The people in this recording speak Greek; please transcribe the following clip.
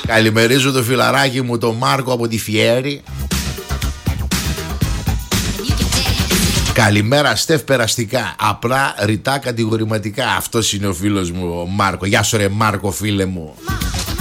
Καλημερίζω το φιλαράκι μου το Μάρκο από τη Φιέρη. Καλημέρα Στεφ, περαστικά. Απλά ρητά κατηγορηματικά. Αυτός είναι ο φίλος μου ο Μάρκο. Γεια σου ρε Μάρκο φίλε μου.